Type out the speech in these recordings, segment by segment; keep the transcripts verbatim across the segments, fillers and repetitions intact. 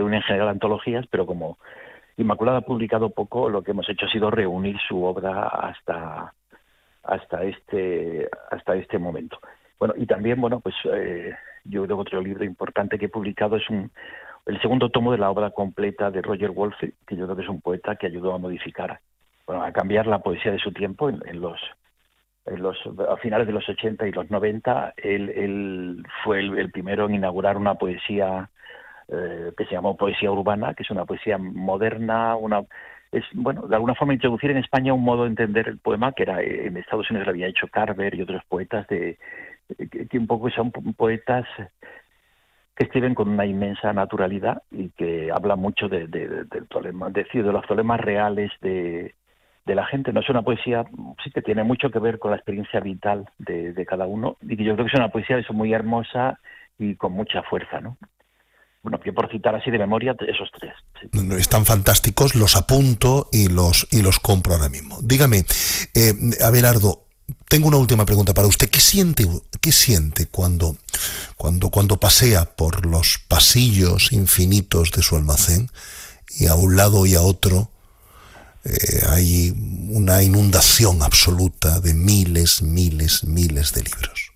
reúne en general antologías, pero como Inmaculada ha publicado poco, lo que hemos hecho ha sido reunir su obra hasta hasta este hasta este momento. Bueno, y también, bueno, pues eh, yo creo que otro libro importante que he publicado es un el segundo tomo de la obra completa de Roger Wolfe, que yo creo que es un poeta que ayudó a modificar, bueno, a cambiar la poesía de su tiempo en, en los en los a finales de los ochenta y los noventa. Él, él fue el, el primero en inaugurar una poesía eh, que se llamó poesía urbana, que es una poesía moderna, una es bueno, de alguna forma introducir en España un modo de entender el poema que era en Estados Unidos lo había hecho Carver y otros poetas de que, que un poco son poetas que escriben con una inmensa naturalidad y que hablan mucho de, de, de, del problema, de, de los problemas reales de, de la gente. No es una poesía, sí que tiene mucho que ver con la experiencia vital de, de cada uno, y que yo creo que es una poesía eso, muy hermosa y con mucha fuerza, ¿no? Bueno, yo por citar así de memoria esos tres. Sí. No, no, están fantásticos, los apunto y los y los compro ahora mismo. Dígame, eh, Abelardo, tengo una última pregunta para usted. ¿Qué siente, qué siente cuando, cuando, cuando pasea por los pasillos infinitos de su almacén y a un lado y a otro eh, hay una inundación absoluta de miles, miles, miles de libros?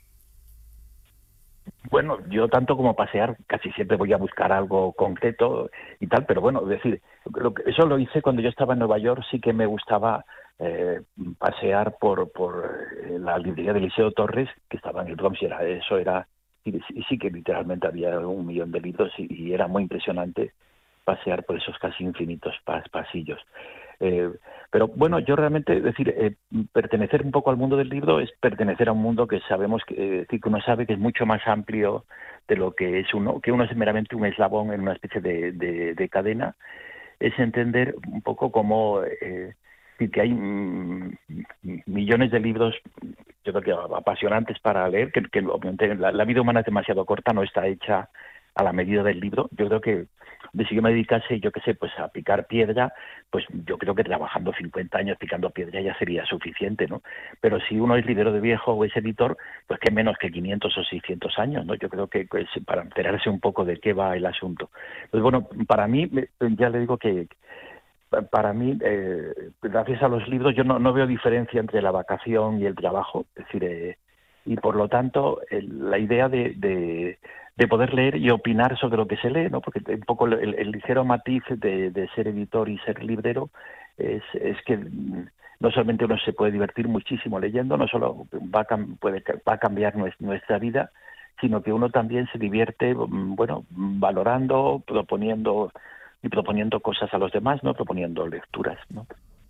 Bueno, yo tanto como pasear, casi siempre voy a buscar algo concreto y tal, pero bueno, es decir, lo que, eso lo hice cuando yo estaba en Nueva York, sí que me gustaba eh, pasear por por la librería de Liceo Torres, que estaba en el Bronx, y era, eso era, y, y sí que literalmente había un millón de libros y, y era muy impresionante pasear por esos casi infinitos pas, pasillos. Eh, pero bueno, yo realmente, es decir, eh, pertenecer un poco al mundo del libro es pertenecer a un mundo que sabemos, que, eh, decir, que uno sabe que es mucho más amplio de lo que es uno, que uno es meramente un eslabón en una especie de, de, de cadena. Es entender un poco cómo eh, que hay mm, millones de libros, yo creo que apasionantes para leer, que, que obviamente la, la vida humana es demasiado corta, no está hecha a la medida del libro. Yo creo que de si yo me dedicase, yo qué sé, pues a picar piedra, pues yo creo que trabajando cincuenta años picando piedra ya sería suficiente, ¿no? Pero si uno es librero de viejo o es editor, pues qué menos que quinientos o seiscientos años, ¿no? Yo creo que pues, para enterarse un poco de qué va el asunto. Pues bueno, para mí, ya le digo que para mí, eh, gracias a los libros, yo no, no veo diferencia entre la vacación y el trabajo, es decir, eh, y por lo tanto, el, la idea de, de de poder leer y opinar sobre lo que se lee, ¿no? Porque un poco el, el ligero matiz de, de ser editor y ser librero es, es que no solamente uno se puede divertir muchísimo leyendo, no solo va a, puede, va a cambiar nuestra vida, sino que uno también se divierte, bueno, valorando, proponiendo y proponiendo cosas a los demás, ¿no? Proponiendo lecturas, ¿no?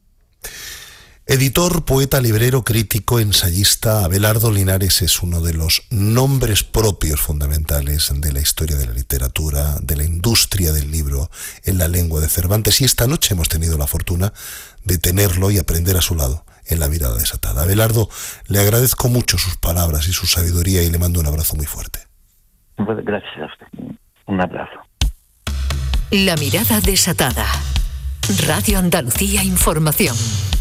Editor, poeta, librero, crítico, ensayista, Abelardo Linares es uno de los nombres propios fundamentales de la historia de la literatura, de la industria del libro en la lengua de Cervantes, y esta noche hemos tenido la fortuna de tenerlo y aprender a su lado en La Mirada Desatada. Abelardo, le agradezco mucho sus palabras y su sabiduría y le mando un abrazo muy fuerte. Gracias a usted. Un abrazo. La Mirada Desatada. Radio Andalucía Información.